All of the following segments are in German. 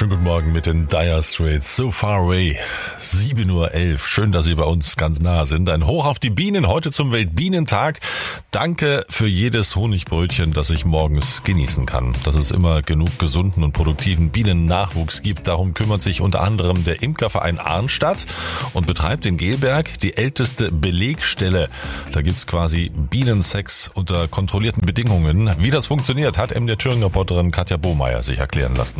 Schönen guten Morgen mit den Dire Straits. So Far Away. 7:11 Uhr. Schön, dass Sie bei uns ganz nah sind. Ein Hoch auf die Bienen heute zum Weltbienentag. Danke für jedes Honigbrötchen, das ich morgens genießen kann. Dass es immer genug gesunden und produktiven Bienennachwuchs gibt. Darum kümmert sich unter anderem der Imkerverein Arnstadt und betreibt in Gelberg die älteste Belegstelle. Da gibt's quasi Bienensex unter kontrollierten Bedingungen. Wie das funktioniert, hat MDR Thüringen-Reporterin Katja Bohmeier sich erklären lassen.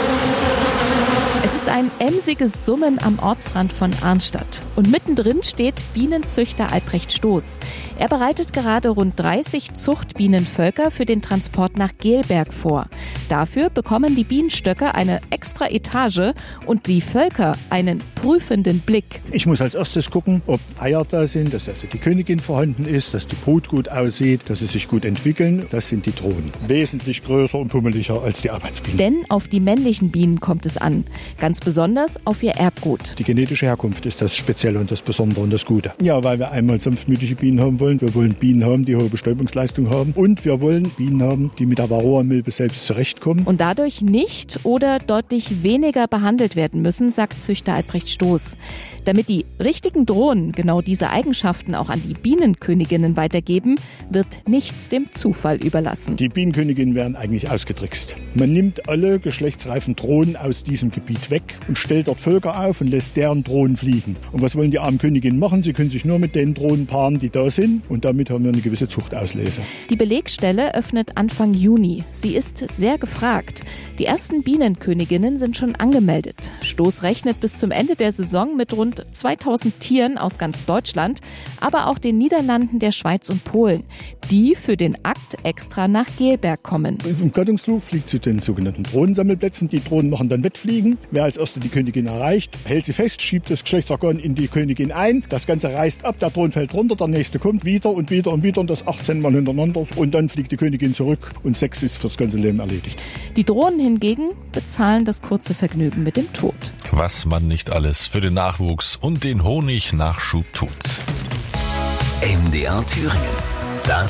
Es ist ein emsiges Summen am Ortsrand von Arnstadt. Und mittendrin steht Bienenzüchter Albrecht Stoß. Er bereitet gerade rund 30 Zuchtbienenvölker für den Transport nach Gelberg vor. Dafür bekommen die Bienenstöcke eine extra Etage und die Völker einen prüfenden Blick. Ich muss als erstes gucken, ob Eier da sind, dass also die Königin vorhanden ist, dass die Brut gut aussieht, dass sie sich gut entwickeln. Das sind die Drohnen. Wesentlich größer und pummeliger als die Arbeitsbienen. Denn auf die männlichen Bienen kommt es an. Ganz besonders auf ihr Erbgut. Die genetische Herkunft ist das Spezielle und das Besondere und das Gute. Ja, weil wir einmal sanftmütige Bienen haben wollen. Wir wollen Bienen haben, die hohe Bestäubungsleistung haben. Und wir wollen Bienen haben, die mit der Varroa-Milbe selbst zurechtkommen. Und dadurch nicht oder deutlich weniger behandelt werden müssen, sagt Züchter Albrecht Stoß. Damit die richtigen Drohnen genau diese Eigenschaften auch an die Bienenköniginnen weitergeben, wird nichts dem Zufall überlassen. Die Bienenköniginnen werden eigentlich ausgetrickst. Man nimmt alle geschlechtsreifen Drohnen aus diesem Gebiet weg und stellt dort Völker auf und lässt deren Drohnen fliegen. Und was wollen die armen Königinnen machen? Sie können sich nur mit den Drohnen paaren, die da sind. Und damit haben wir eine gewisse Zuchtauslese. Die Belegstelle öffnet Anfang Juni. Sie ist sehr gefragt. Die ersten Bienenköniginnen sind schon angemeldet. Stoß rechnet bis zum Ende der Saison mit rund 2000 Tieren aus ganz Deutschland, aber auch den Niederlanden, der Schweiz und Polen, die für den Akt extra nach Gelberg kommen. Im Gattungsflug fliegt zu den sogenannten Drohnensammelplätzen. Die Drohnen machen dann Wettfliegen. Wer als Erster die Königin erreicht, hält sie fest, schiebt das Geschlechtsorgan in die Königin ein. Das Ganze reißt ab, der Drohnen fällt runter, der nächste kommt wieder und wieder und wieder und das 18 Mal hintereinander. Und dann fliegt die Königin zurück und Sex ist fürs ganze Leben erledigt. Die Drohnen hingegen bezahlen das kurze Vergnügen mit dem Tod. Was man nicht alles für den Nachwuchs und den Honignachschub tut. MDR Thüringen. Das